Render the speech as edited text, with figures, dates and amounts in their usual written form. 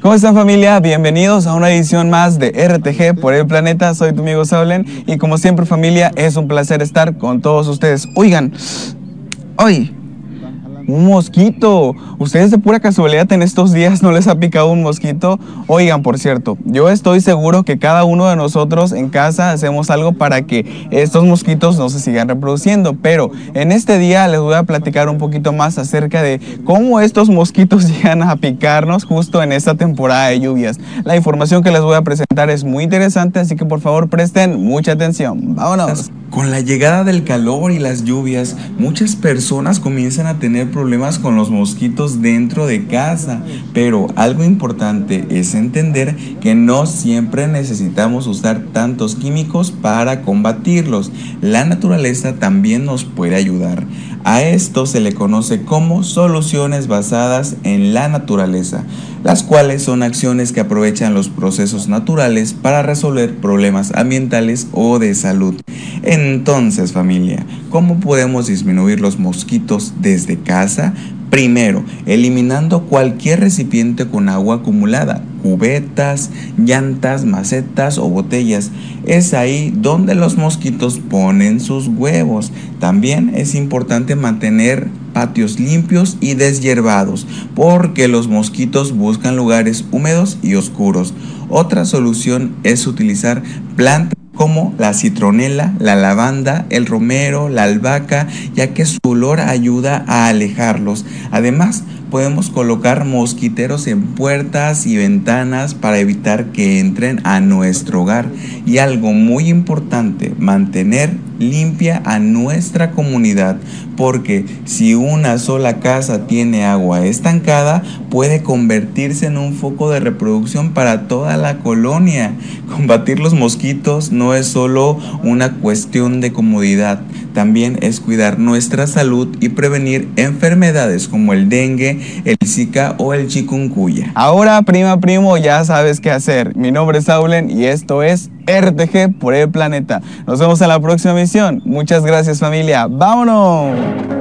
¿Cómo están, familia? Bienvenidos a una edición más de RTG por el planeta. Soy tu amigo Saulen y como siempre, familia, es un placer estar con todos ustedes. Oigan, hoy un mosquito. ¿Ustedes de pura casualidad en estos días no les ha picado un mosquito? Oigan, por cierto, yo estoy seguro que cada uno de nosotros en casa hacemos algo para que estos mosquitos no se sigan reproduciendo. Pero en este día les voy a platicar un poquito más acerca de cómo estos mosquitos llegan a picarnos justo en esta temporada de lluvias. La información que les voy a presentar es muy interesante, así que por favor presten mucha atención. ¡Vámonos! Con la llegada del calor y las lluvias, muchas personas comienzan a tener problemas con los mosquitos dentro de casa, pero algo importante es entender que no siempre necesitamos usar tantos químicos para combatirlos. La naturaleza también nos puede ayudar. A esto se le conoce como soluciones basadas en la naturaleza, las cuales son acciones que aprovechan los procesos naturales para resolver problemas ambientales o de salud. Entonces, familia, ¿cómo podemos disminuir los mosquitos desde casa? Primero, eliminando cualquier recipiente con agua acumulada, cubetas, llantas, macetas o botellas. Es ahí donde los mosquitos ponen sus huevos. También es importante mantener patios limpios y deshiervados, porque los mosquitos buscan lugares húmedos y oscuros. Otra solución es utilizar plantas como la citronela, la lavanda, el romero, la albahaca, ya que su olor ayuda a alejarlos. Además, podemos colocar mosquiteros en puertas y ventanas para evitar que entren a nuestro hogar. Y algo muy importante, mantener limpia a nuestra comunidad, porque si una sola casa tiene agua estancada, puede convertirse en un foco de reproducción para toda la colonia. Combatir los mosquitos no es solo una cuestión de comodidad, también es cuidar nuestra salud y prevenir enfermedades como el dengue, el zika o el chikungunya. Ahora, prima, primo, ya sabes qué hacer. Mi nombre es Saulen y esto es RTG por el planeta. Nos vemos en la próxima emisión. Muchas gracias, familia. ¡Vámonos!